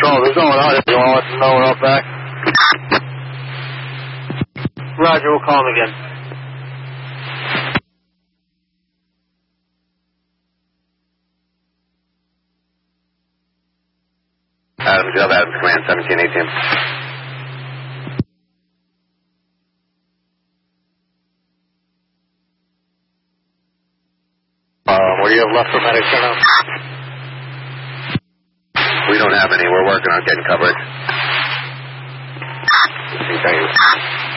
Control, there's no one out here. You want to let them know we're up back? Roger, we'll call him again. Adams, Command 1718. What do you have left for medics right now? We don't have any. We're working on getting coverage. Thank you.